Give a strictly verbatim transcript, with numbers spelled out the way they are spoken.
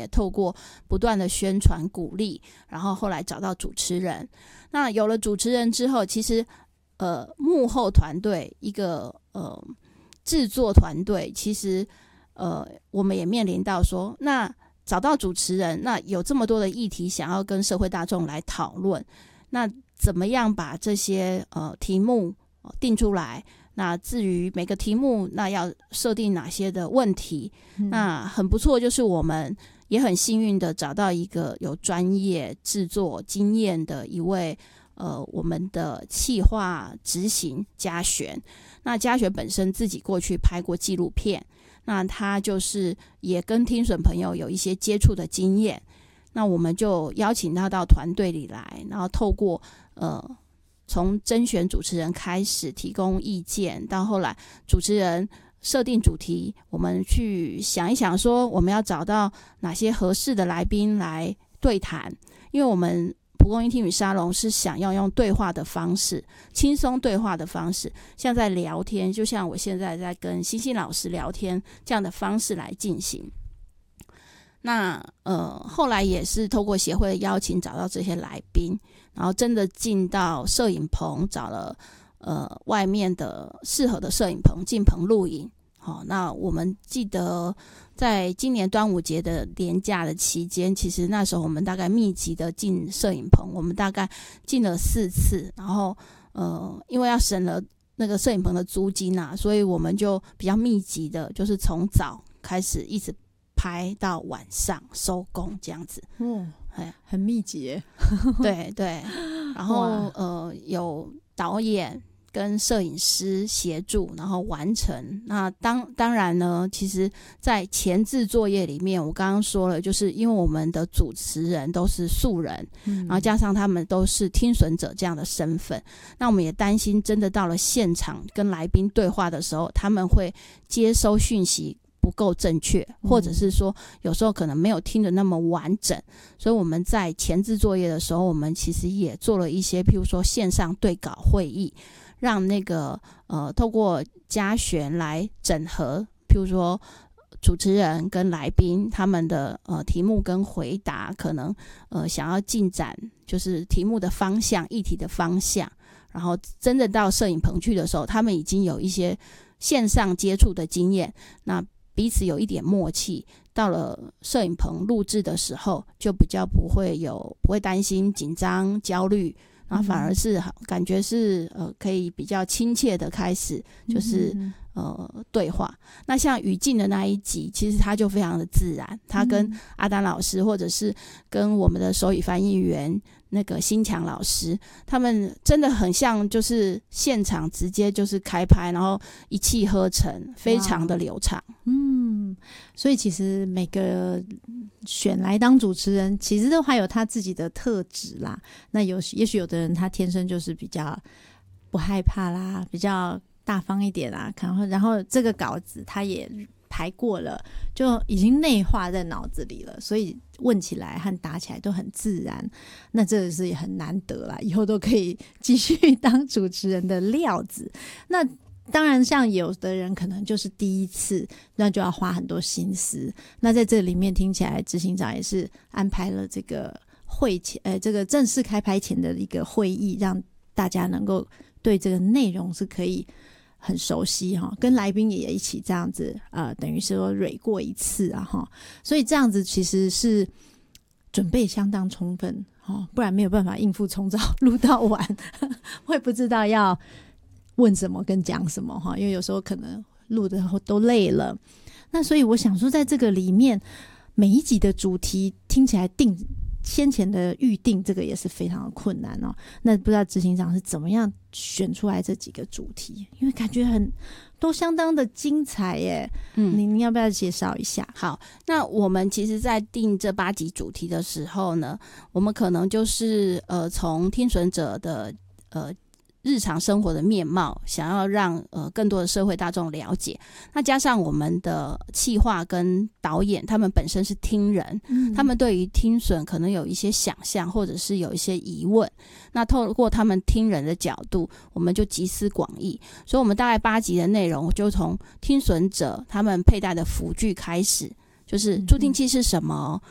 也透过不断的宣传鼓励，然后后来找到主持人。那有了主持人之后，其实呃幕后团队一个呃制作团队，其实呃我们也面临到说，那找到主持人，那有这么多的议题想要跟社会大众来讨论，那怎么样把这些呃题目、呃、定出来？那至于每个题目，那要设定哪些的问题？嗯、那很不错，就是我们也很幸运的找到一个有专业制作经验的一位呃我们的企划执行嘉璇。那嘉璇本身自己过去拍过纪录片，那他就是也跟听损朋友有一些接触的经验。那我们就邀请他到团队里来，然后透过呃。从甄选主持人开始提供意见，到后来主持人设定主题，我们去想一想说我们要找到哪些合适的来宾来对谈，因为我们蒲公英听语沙龙是想要用对话的方式，轻松对话的方式，像在聊天，就像我现在在跟星星老师聊天这样的方式来进行。那呃，后来也是透过协会的邀请找到这些来宾，然后真的进到摄影棚，找了呃外面的适合的摄影棚进棚录影。好、哦，那我们记得在今年端午节的连假的期间，其实那时候我们大概密集的进摄影棚，我们大概进了四次，然后呃，因为要省了那个摄影棚的租金啊，所以我们就比较密集的，就是从早开始一直拍到晚上收工这样子。 哦，很密集耶。 对对，然后呃有导演跟摄影师协助，然后完成。那当当然呢，其实在前置作业里面，我刚刚说了，就是因为我们的主持人都是素人、嗯、然后加上他们都是听损者这样的身份，那我们也担心真的到了现场跟来宾对话的时候，他们会接收讯息不够正确，或者是说有时候可能没有听得那么完整，所以我们在前置作业的时候，我们其实也做了一些譬如说线上对稿会议，让那个呃透过嘉璇来整合，譬如说主持人跟来宾他们的呃题目跟回答，可能呃想要进展就是题目的方向、议题的方向，然后真的到摄影棚去的时候，他们已经有一些线上接触的经验，那彼此有一点默契，到了摄影棚录制的时候，就比较不会有不会担心紧张焦虑，然后反而是感觉是呃可以比较亲切的开始就是嗯嗯呃对话。那像语境的那一集，其实它就非常的自然，他跟阿丹老师或者是跟我们的手语翻译员那个新强老师，他们真的很像就是现场直接就是开拍，然后一气呵成，非常的流畅。 嗯，所以其实每个选来当主持人其实都还有他自己的特质啦。那有也许有的人他天生就是比较不害怕啦，比较大方一点啦，然后然后这个稿子他也排过了，就已经内化在脑子里了，所以问起来和答起来都很自然。那这是也很难得啦，以后都可以继续当主持人的料子。那当然像有的人可能就是第一次，那就要花很多心思。那在这里面听起来执行长也是安排了这个会前呃这个正式开拍前的一个会议，让大家能够对这个内容是可以很熟悉哈，跟来宾也一起这样子呃等于是说蕊过一次啊哈，所以这样子其实是准备相当充分哦，不然没有办法应付从早录到晚会不知道要问什么跟讲什么哈，因为有时候可能录的都累了。那所以我想说在这个里面每一集的主题听起来定先前的预定这个也是非常的困难哦。那不知道执行长是怎么样选出来这几个主题，因为感觉很都相当的精彩耶。嗯，您要不要介绍一下？ 好，那我们其实在定这八集主题的时候呢，我们可能就是呃从听损者的呃日常生活的面貌，想要让呃更多的社会大众了解。那加上我们的企划跟导演，他们本身是听人，嗯、他们对于听损可能有一些想象，或者是有一些疑问。那透过他们听人的角度，我们就集思广益。所以我们大概八集的内容，就从听损者他们佩戴的辅具开始。就是助听器是什么？